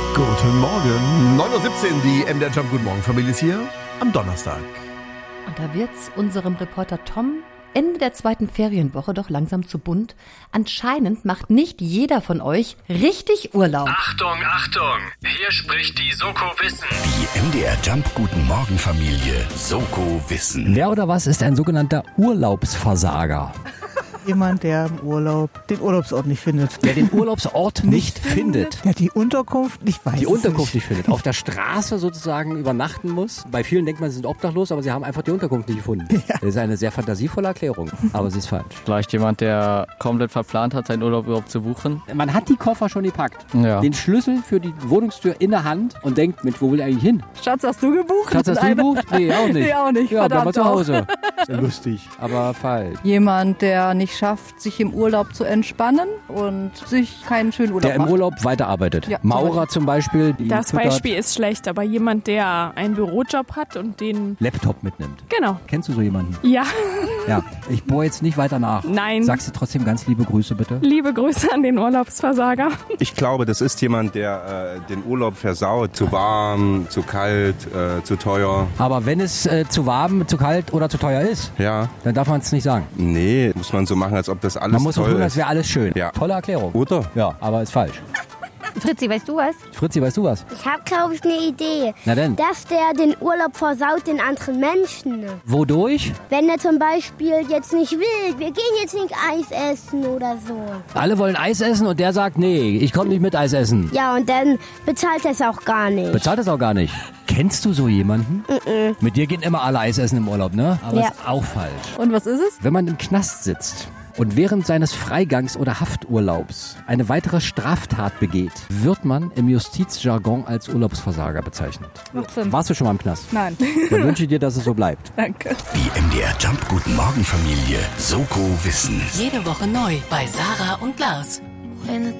Guten Morgen. 9:17 Uhr, die MDR Jump Guten Morgen Familie ist hier am Donnerstag. Und da wird's unserem Reporter Tom Ende der zweiten Ferienwoche doch langsam zu bunt. Anscheinend macht nicht jeder von euch richtig Urlaub. Achtung, Achtung! Hier spricht die Soko Wissen. Die MDR Jump Guten Morgen Familie Soko Wissen. Wer oder was ist ein sogenannter Urlaubsversager? Jemand, der im Urlaub den Urlaubsort nicht findet. Der den Urlaubsort nicht findet. Der die Unterkunft nicht weiß. Die Unterkunft nicht findet. Auf der Straße sozusagen übernachten muss. Bei vielen denkt man, sie sind obdachlos, aber sie haben einfach die Unterkunft nicht gefunden. Ja. Das ist eine sehr fantasievolle Erklärung, aber sie ist falsch. Vielleicht jemand, der komplett verplant hat, seinen Urlaub überhaupt zu buchen. Man hat die Koffer schon gepackt. Ja. Den Schlüssel für die Wohnungstür in der Hand und denkt, Mensch, wo will er eigentlich hin? Schatz, hast du gebucht? Schatz, hast du gebucht? Nee, auch nicht. Nee, auch nicht. Ja, bleib mal Verdammt zu auch. Hause. Lustig, aber falsch. Jemand, der nicht schafft, sich im Urlaub zu entspannen und sich keinen schönen Urlaub Der im macht. Urlaub weiterarbeitet. Ja, Maurer zum Beispiel. Die Das füttert, Beispiel ist schlecht, aber jemand, der einen Bürojob hat und den... Laptop mitnimmt. Genau. Kennst du so jemanden? Ja, Ja. Ich bohre jetzt nicht weiter nach. Nein. Sagst du trotzdem ganz liebe Grüße, bitte? liebe Grüße an den Urlaubsversager. Ich glaube, das ist jemand, der den Urlaub versaut. Zu warm, zu kalt, zu teuer. Aber wenn es zu warm, zu kalt oder zu teuer ist, Ja, dann darf man es nicht sagen. nee, muss man so machen, als ob das alles Man muss so toll tun, als ist. wäre alles schön. Ja. Tolle Erklärung. Oder? Ja, aber ist falsch. Fritzi, weißt du was? Fritzi, weißt du was? Ich habe, glaube ich, eine Idee. Na denn? Dass der den Urlaub versaut den anderen Menschen. Wodurch? Wenn er zum Beispiel jetzt nicht will, wir gehen jetzt nicht Eis essen oder so. Alle wollen Eis essen und der sagt, nee, ich komme nicht mit Eis essen. Ja, und dann bezahlt er es auch gar nicht. Bezahlt das auch gar nicht. Kennst du so jemanden? Mit dir gehen immer alle Eis essen im Urlaub, ne? Aber Ja. ist auch falsch. Und was ist es? Wenn man im Knast sitzt und während seines Freigangs oder Hafturlaubs eine weitere Straftat begeht, wird man im Justizjargon als Urlaubsversager bezeichnet. Macht Sinn. Warst du schon mal im Knast? Nein. Dann wünsche ich dir, dass es so bleibt. Danke. Die MDR Jump Guten Morgen Familie Soko Wissen. Jede Woche neu bei Sarah und Lars.